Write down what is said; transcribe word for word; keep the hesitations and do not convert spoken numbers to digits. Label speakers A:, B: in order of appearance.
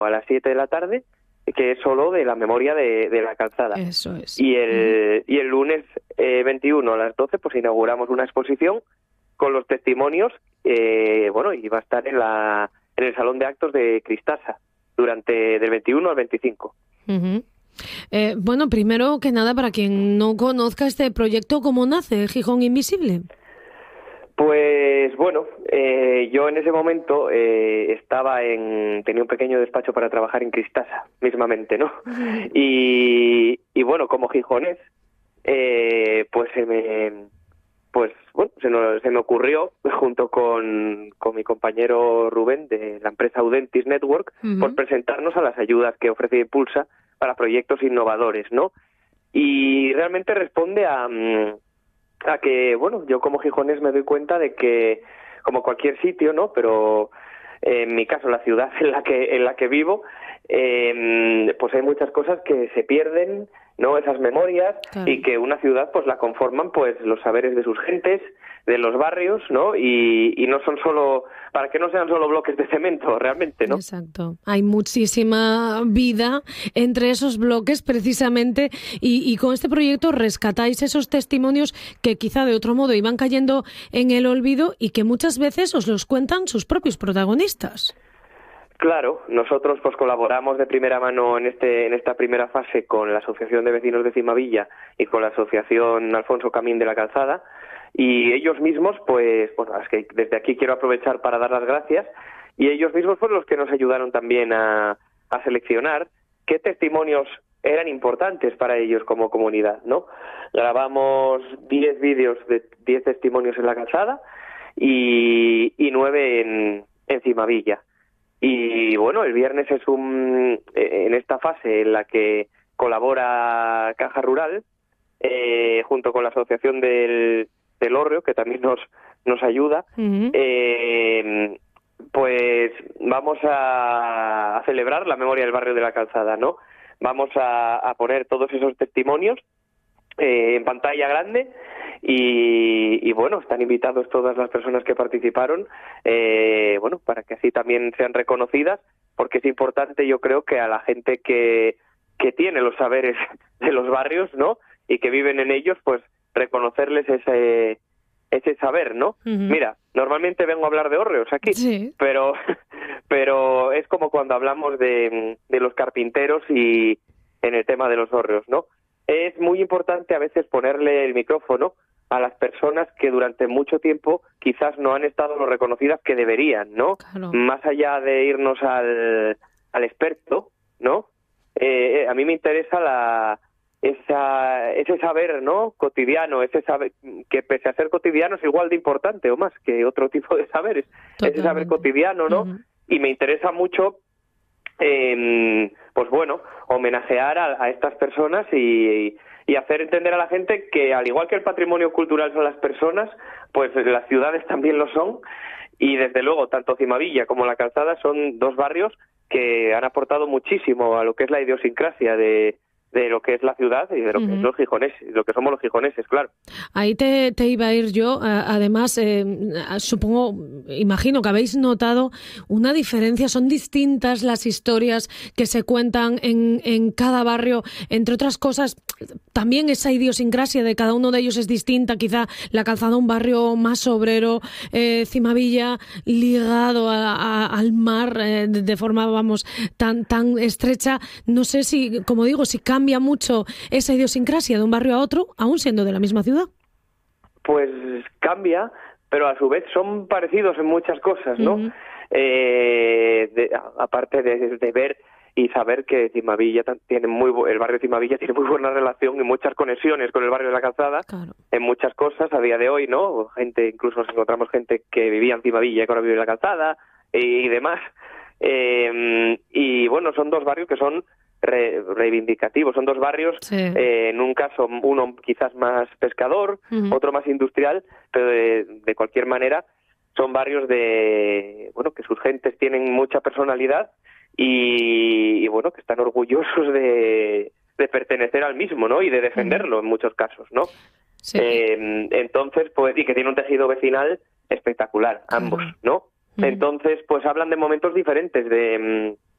A: a las siete de la tarde, que es solo de la memoria de, de la calzada.
B: Eso es.
A: Y el, y el lunes eh, veintiuno a las doce pues inauguramos una exposición con los testimonios, eh, bueno, y va a estar en la en el Salón de Actos de Cristasa durante del veintiuno al veinticinco.
B: Uh-huh. Eh, bueno, primero que nada, para quien no conozca este proyecto, ¿cómo nace Gijón Invisible?
A: Pues bueno, eh, yo en ese momento eh, estaba en, tenía un pequeño despacho para trabajar en Cristasa, mismamente, ¿no? Uh-huh. Y, y bueno, como gijonés, eh, pues se me, pues bueno, se, nos, se me ocurrió junto con, con mi compañero Rubén de la empresa Audentis Network, uh-huh. por presentarnos a las ayudas que ofrece Impulsa para proyectos innovadores, ¿no? Y realmente responde a a que, bueno, yo como gijonés me doy cuenta de que, como cualquier sitio, ¿no? Pero eh, en mi caso, la ciudad en la que en la que vivo, eh, pues hay muchas cosas que se pierden, ¿no? Esas memorias, claro. Y que una ciudad pues la conforman pues los saberes de sus gentes, de los barrios, ¿no? Y, y no son solo, para que no sean solo bloques de cemento, realmente, ¿no?
B: Exacto. Hay muchísima vida entre esos bloques, precisamente, y, y con este proyecto rescatáis esos testimonios que quizá de otro modo iban cayendo en el olvido y que muchas veces os los cuentan sus propios protagonistas.
A: Claro, nosotros pues colaboramos de primera mano en este en esta primera fase con la Asociación de Vecinos de Cimavilla y con la Asociación Alfonso Camín de la Calzada, y ellos mismos, pues, bueno, es que desde aquí quiero aprovechar para dar las gracias, y ellos mismos fueron los que nos ayudaron también a, a seleccionar qué testimonios eran importantes para ellos como comunidad, ¿no? Grabamos diez vídeos de diez testimonios en la calzada y, y nueve en, en Cimavilla. Y bueno, el viernes es un en esta fase en la que colabora Caja Rural, eh, junto con la Asociación del, del Hórreo, que también nos, nos ayuda, uh-huh. eh, pues vamos a, a celebrar la memoria del barrio de la Calzada, ¿no? Vamos a, a poner todos esos testimonios eh, en pantalla grande. Y, y bueno, están invitados todas las personas que participaron, eh, bueno, para que así también sean reconocidas, porque es importante, yo creo, que a la gente que, que tiene los saberes de los barrios, ¿no? Y que viven en ellos, pues reconocerles ese ese saber, ¿no? Uh-huh. Mira, normalmente vengo a hablar de hórreos aquí, sí. pero pero es como cuando hablamos de, de los carpinteros y en el tema de los hórreos, ¿no? Es muy importante a veces ponerle el micrófono a las personas que durante mucho tiempo quizás no han estado lo reconocidas que deberían, ¿no? Claro. Más allá de irnos al, al experto, ¿no? Eh, a mí me interesa la esa ese saber, ¿no? Cotidiano, ese saber que pese a ser cotidiano es igual de importante o más que otro tipo de saberes. Totalmente. Ese saber cotidiano, ¿no? Uh-huh. Y me interesa mucho, eh, pues bueno, homenajear a, a estas personas y y hacer entender a la gente que, al igual que el patrimonio cultural son las personas, pues las ciudades también lo son, y desde luego tanto Cimavilla como La Calzada son dos barrios que han aportado muchísimo a lo que es la idiosincrasia de, de lo que es la ciudad y de lo uh-huh. que es los gijoneses, lo que somos los gijoneses, claro.
B: Ahí te, te iba a ir yo. Además, eh, supongo, imagino que habéis notado una diferencia. Son distintas las historias que se cuentan en, en cada barrio. Entre otras cosas, también esa idiosincrasia de cada uno de ellos es distinta. Quizá La Calzada, un barrio más obrero, eh, Cimavilla ligado a, a, al mar eh, de, de forma, vamos, tan, tan estrecha. No sé si, como digo, si cambia cambia mucho esa idiosincrasia de un barrio a otro, aún siendo de la misma ciudad.
A: Pues cambia, pero a su vez son parecidos en muchas cosas, ¿no? Uh-huh. Eh, de, aparte de, de ver y saber que Cimavilla tiene muy el barrio de Cimavilla tiene muy buena relación y muchas conexiones con el barrio de La Calzada, claro. En muchas cosas a día de hoy, ¿no? Gente, incluso nos encontramos gente que vivía en Cimavilla y que ahora vive en La Calzada y, y demás. Eh, y bueno, son dos barrios que son Re, reivindicativos, son dos barrios, sí. eh, en un caso uno quizás más pescador, uh-huh. otro más industrial, pero de, de cualquier manera son barrios de, bueno, que sus gentes tienen mucha personalidad y, y bueno, que están orgullosos de, de pertenecer al mismo, ¿no? Y de defenderlo uh-huh. en muchos casos, ¿no? Sí. Eh, entonces, pues, y que tiene un tejido vecinal espectacular, ambos, uh-huh. ¿no? Uh-huh. Entonces, pues hablan de momentos diferentes de